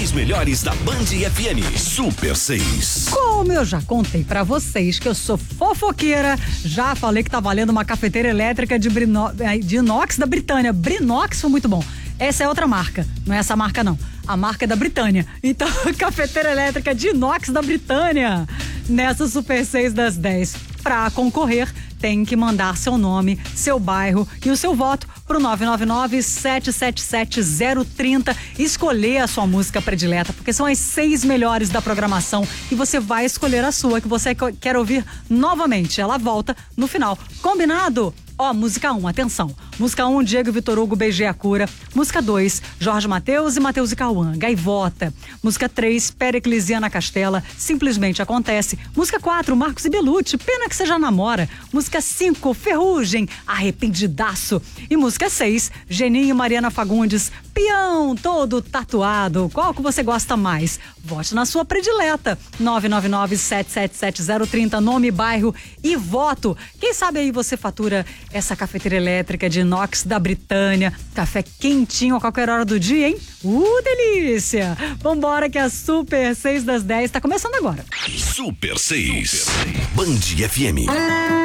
6 melhores da Band FM. Super 6. Como eu já contei pra vocês que eu sou fofoqueira, já falei que tá valendo uma cafeteira elétrica de inox da Britânia. Brinox foi muito bom. Essa é outra marca, não é essa marca não. A marca é da Britânia. Então, cafeteira elétrica de inox da Britânia. Nessa Super 6 das 10. Pra concorrer, tem que mandar seu nome, seu bairro e o seu voto pro 999-777-030. Escolher a sua música predileta, porque são as 6 melhores da programação e você vai escolher a sua que você quer ouvir novamente. Ela volta no final. Combinado? Ó, música 1, atenção. Música 1, Diego Vitor Hugo, Beijei a Cura. Música 2, Jorge Mateus e Mateus e Cauã, Gaivota. Música 3, Pericles e Ana Castela, Simplesmente Acontece. Música 4, Marcos e Belucci, Pena que Você Já Namora. Música 5, Ferrugem, Arrependidaço. E música 6, Geninho e Mariana Fagundes, Peão Todo Tatuado. Qual que você gosta mais? Vote na sua predileta. 999-777-030, nome, bairro e voto. Quem sabe aí você fatura essa cafeteira elétrica de inox da Britânia. Café quentinho a qualquer hora do dia, hein? Delícia! Vambora que a Super 6 das 10 tá começando agora. Super 6. Band FM.